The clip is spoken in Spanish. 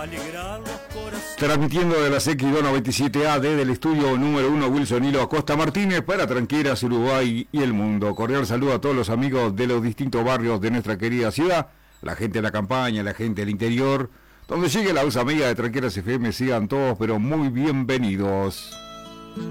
Transmitiendo de la X297AD del estudio número 1 Wilson Hilo Acosta Martínez para Tranqueras, Uruguay y el mundo. Cordial saludo a todos los amigos de los distintos barrios de nuestra querida ciudad, la gente de la campaña, la gente del interior, donde llegue la usa amiga de Tranqueras FM, sigan todos pero muy bienvenidos.